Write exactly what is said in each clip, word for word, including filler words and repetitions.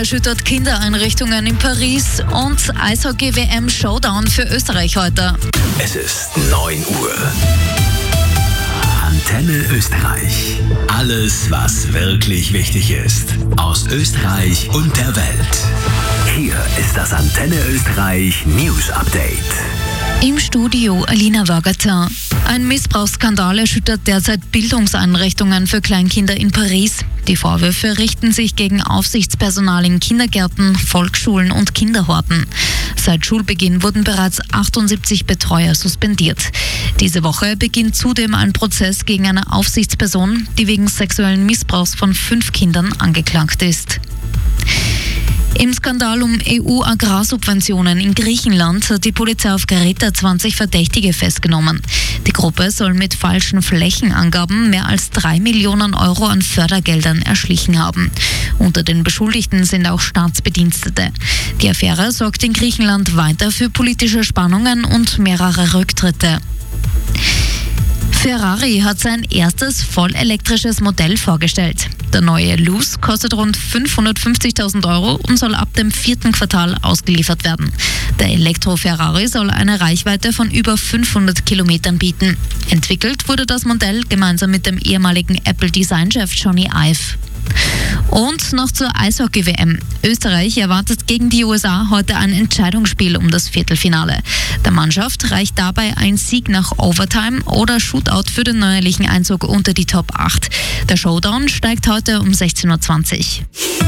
Erschüttert Kindereinrichtungen in Paris und Eishockey-W M-Showdown für Österreich heute. Es ist neun Uhr. Antenne Österreich. Alles, was wirklich wichtig ist. Aus Österreich und der Welt. Hier ist das Antenne Österreich News Update. Im Studio Alina Wagater. Ein Missbrauchsskandal erschüttert derzeit Bildungseinrichtungen für Kleinkinder in Paris. Die Vorwürfe richten sich gegen Aufsichtspersonal in Kindergärten, Volksschulen und Kinderhorten. Seit Schulbeginn wurden bereits achtundsiebzig Betreuer suspendiert. Diese Woche beginnt zudem ein Prozess gegen eine Aufsichtsperson, die wegen sexuellen Missbrauchs von fünf Kindern angeklagt ist. Im Skandal um E U-Agrarsubventionen in Griechenland hat die Polizei auf Kreta zwanzig Verdächtige festgenommen. Die Gruppe soll mit falschen Flächenangaben mehr als drei Millionen Euro an Fördergeldern erschlichen haben. Unter den Beschuldigten sind auch Staatsbedienstete. Die Affäre sorgt in Griechenland weiter für politische Spannungen und mehrere Rücktritte. Ferrari hat sein erstes vollelektrisches Modell vorgestellt. Der neue Luce kostet rund fünfhundertfünfzigtausend Euro und soll ab dem vierten Quartal ausgeliefert werden. Der Elektro-Ferrari soll eine Reichweite von über fünfhundert Kilometern bieten. Entwickelt wurde das Modell gemeinsam mit dem ehemaligen Apple-Designchef Johnny Ive. Und noch zur Eishockey-W M. Österreich erwartet gegen die U S A heute ein Entscheidungsspiel um das Viertelfinale. Der Mannschaft reicht dabei ein Sieg nach Overtime oder Shootout für den neuerlichen Einzug unter die Top acht. Der Showdown steigt heute um sechzehn Uhr zwanzig.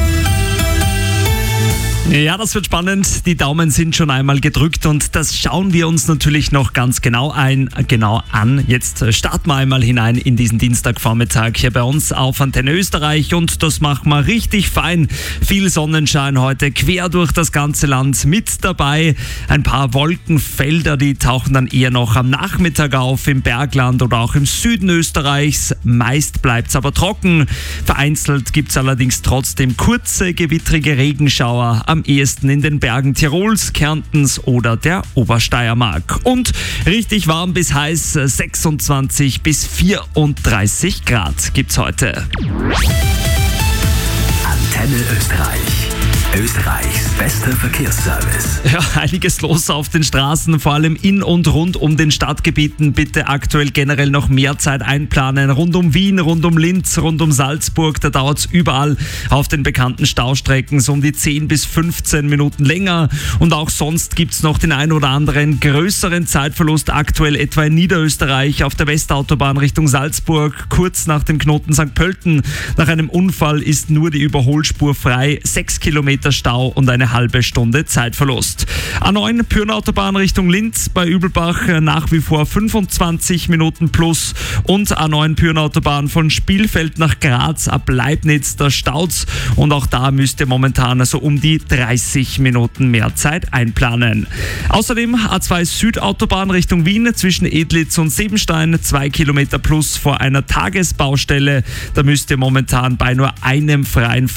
Ja, das wird spannend. Die Daumen sind schon einmal gedrückt und das schauen wir uns natürlich noch ganz genau ein, genau an. Jetzt starten wir einmal hinein in diesen Dienstagvormittag hier bei uns auf Antenne Österreich und das machen wir richtig fein. Viel Sonnenschein heute quer durch das ganze Land mit dabei. Ein paar Wolkenfelder, die tauchen dann eher noch am Nachmittag auf im Bergland oder auch im Süden Österreichs. Meist bleibt es aber trocken. Vereinzelt gibt es allerdings trotzdem kurze, gewittrige Regenschauer. Am ehesten in den Bergen Tirols, Kärntens oder der Obersteiermark. Und richtig warm bis heiß, sechsundzwanzig bis vierunddreißig Grad gibt's heute. Antenne Österreich. Österreichs bester Verkehrsservice. Ja, einiges los auf den Straßen, vor allem in und rund um den Stadtgebieten. Bitte aktuell generell noch mehr Zeit einplanen. Rund um Wien, rund um Linz, rund um Salzburg, da dauert es überall auf den bekannten Staustrecken so um die zehn bis fünfzehn Minuten länger. Und auch sonst gibt es noch den ein oder anderen größeren Zeitverlust, aktuell etwa in Niederösterreich auf der Westautobahn Richtung Salzburg, kurz nach dem Knoten Sankt Pölten. Nach einem Unfall ist nur die Überholspur frei, sechs Kilometer Stau und eine halbe Stunde Zeitverlust. A neun Pyrnautobahn Richtung Linz bei Übelbach nach wie vor fünfundzwanzig Minuten plus und A neun Pyrnautobahn von Spielfeld nach Graz ab Leibniz, da staut's und auch da müsst ihr momentan also um die dreißig Minuten mehr Zeit einplanen. Außerdem A zwei Südautobahn Richtung Wien zwischen Edlitz und Sebenstein, zwei Kilometer plus vor einer Tagesbaustelle. Da müsst ihr momentan bei nur einem freien